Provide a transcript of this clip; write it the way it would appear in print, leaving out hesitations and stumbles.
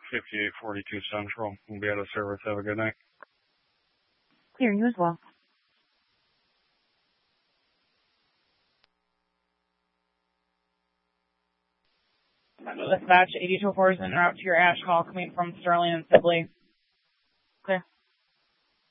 5842 Central. We'll be out of service. Have a good night. Clear, you as well. Dispatch 8204 is en route to your Ash call coming from Sterling and Sibley.